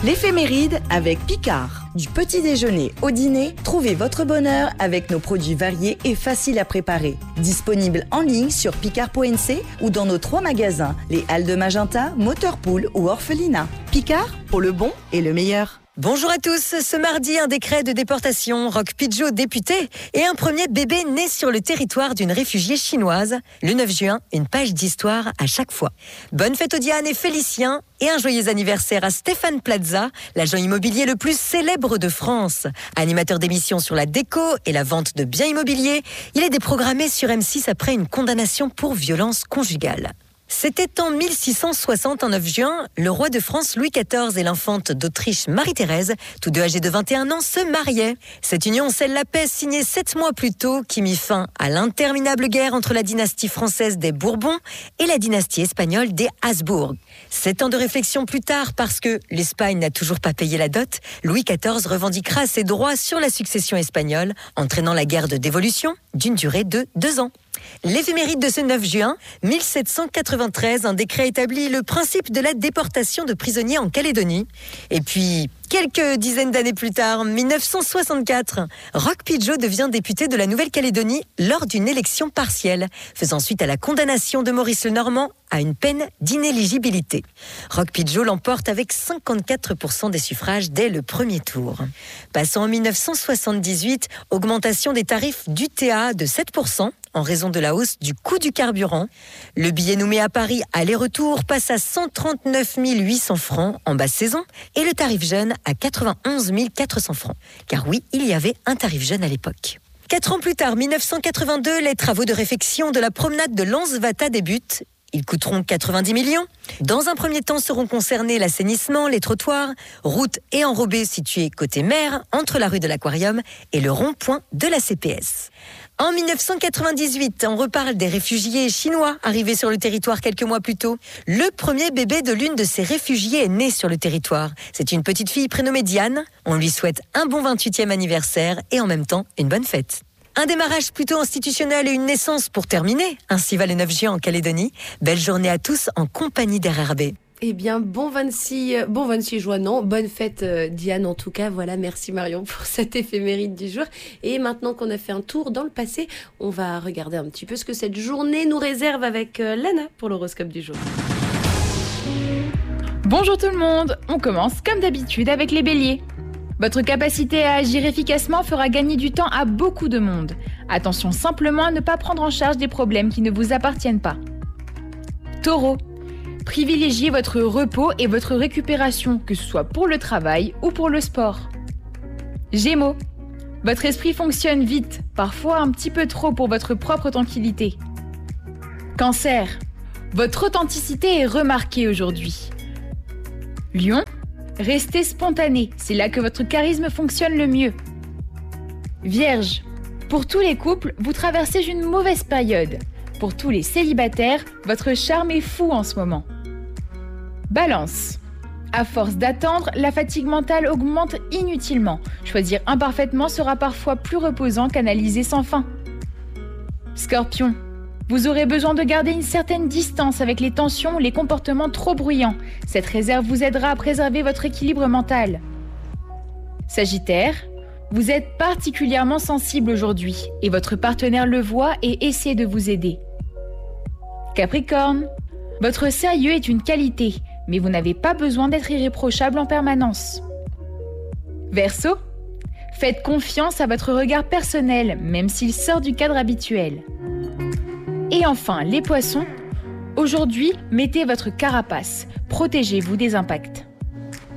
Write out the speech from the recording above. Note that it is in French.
L'éphéméride avec Picard. Du petit déjeuner au dîner, trouvez votre bonheur avec nos produits variés et faciles à préparer. Disponibles en ligne sur picard.nc ou dans nos 3 magasins, les Halles de Magenta, Motorpool ou Orphelinat. Picard, pour le bon et le meilleur. Bonjour à tous. Ce mardi, un décret de déportation, Roch Pidgeot député et un premier bébé né sur le territoire d'une réfugiée chinoise. Le 9 juin, une page d'histoire à chaque fois. Bonne fête aux Diane et Félicien et un joyeux anniversaire à Stéphane Plaza, l'agent immobilier le plus célèbre de France. Animateur d'émissions sur la déco et la vente de biens immobiliers, il est déprogrammé sur M6 après une condamnation pour violence conjugale. C'était en 1660, en 9 juin, le roi de France Louis XIV et l'infante d'Autriche Marie-Thérèse, tous deux âgés de 21 ans, se mariaient. Cette union scelle la paix signée 7 mois plus tôt, qui mit fin à l'interminable guerre entre la dynastie française des Bourbons et la dynastie espagnole des Habsbourg. 7 ans de réflexion plus tard, parce que l'Espagne n'a toujours pas payé la dot, Louis XIV revendiquera ses droits sur la succession espagnole, entraînant la guerre de dévolution d'une durée de 2 ans. L'éphéméride de ce 9 juin, 1793, un décret établit le principe de la déportation de prisonniers en Calédonie. Et puis, quelques dizaines d'années plus tard, 1964, Roch Pidgeot devient député de la Nouvelle-Calédonie lors d'une élection partielle, faisant suite à la condamnation de Maurice Lenormand à une peine d'inéligibilité. Roch Pidgeot l'emporte avec 54% des suffrages dès le premier tour. Passons en 1978, augmentation des tarifs d'UTA de 7%. En raison de la hausse du coût du carburant. Le billet nommé à Paris aller-retour passe à 139 800 francs en basse saison et le tarif jeune à 91 400 francs. Car oui, il y avait un tarif jeune à l'époque. 4 ans plus tard, 1982, les travaux de réfection de la promenade de Lansvata débutent. Ils coûteront 90 millions. Dans un premier temps seront concernés l'assainissement, les trottoirs, routes et enrobés situés côté mer, entre la rue de l'Aquarium et le rond-point de la CPS. En 1998, on reparle des réfugiés chinois arrivés sur le territoire quelques mois plus tôt. Le premier bébé de l'une de ces réfugiés est né sur le territoire. C'est une petite fille prénommée Diane. On lui souhaite un bon 28e anniversaire et en même temps une bonne fête. Un démarrage plutôt institutionnel et une naissance pour terminer. Ainsi va le 9 juin en Calédonie. Belle journée à tous en compagnie d'RRB. Eh bien, bon 26 juin, non, bonne fête Diane en tout cas. Voilà, merci Marion pour cette éphéméride du jour. Et maintenant qu'on a fait un tour dans le passé, on va regarder un petit peu ce que cette journée nous réserve avec Lana pour l'horoscope du jour. Bonjour tout le monde, on commence comme d'habitude avec les béliers. Votre capacité à agir efficacement fera gagner du temps à beaucoup de monde. Attention simplement à ne pas prendre en charge des problèmes qui ne vous appartiennent pas. Taureau. Privilégiez votre repos et votre récupération, que ce soit pour le travail ou pour le sport. Gémeaux. Votre esprit fonctionne vite, parfois un petit peu trop pour votre propre tranquillité. Cancer. Votre authenticité est remarquée aujourd'hui. Lion. Restez spontané, c'est là que votre charisme fonctionne le mieux. Vierge. Pour tous les couples, vous traversez une mauvaise période. Pour tous les célibataires, votre charme est fou en ce moment. Balance. À force d'attendre, la fatigue mentale augmente inutilement. Choisir imparfaitement sera parfois plus reposant qu'analyser sans fin. Scorpion. Vous aurez besoin de garder une certaine distance avec les tensions ou les comportements trop bruyants. Cette réserve vous aidera à préserver votre équilibre mental. Sagittaire. Vous êtes particulièrement sensible aujourd'hui et votre partenaire le voit et essaie de vous aider. Capricorne. Votre sérieux est une qualité, mais vous n'avez pas besoin d'être irréprochable en permanence. Verseau. Faites confiance à votre regard personnel, même s'il sort du cadre habituel. Et enfin, les poissons. Aujourd'hui, mettez votre carapace. Protégez-vous des impacts.